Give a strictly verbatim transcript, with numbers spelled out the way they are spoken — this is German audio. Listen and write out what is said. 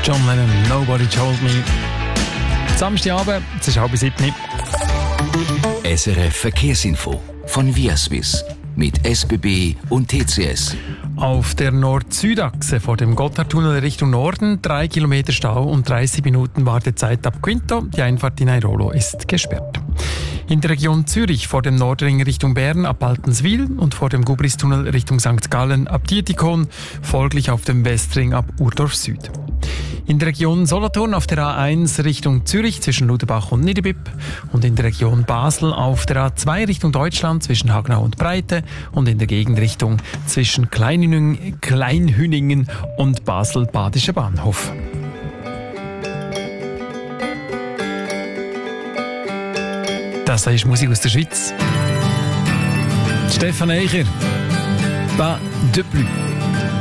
John Lennon, Nobody Told Me. Samstagabend, es ist halb sieben. S R F Verkehrsinfo von Viaswiss mit S B B und T C S. Auf der Nord-Süd-Achse vor dem Gotthardtunnel Richtung Norden drei Kilometer Stau und dreißig Minuten Wartezeit ab Quinto. Die Einfahrt in Airolo ist gesperrt. In der Region Zürich vor dem Nordring Richtung Bern ab Altenswil und vor dem Gubristunnel Richtung Sankt Gallen ab Dietikon, folglich auf dem Westring ab Urdorf Süd. In der Region Solothurn auf der A eins Richtung Zürich zwischen Luderbach und Niederbipp und in der Region Basel auf der A zwei Richtung Deutschland zwischen Hagnau und Breite und in der Gegenrichtung zwischen Kleinhüningen, Kleinhüningen und Basel-Badischer Bahnhof. Das ist Musik aus der Schweiz. Stefan Eicher, Pas de plus.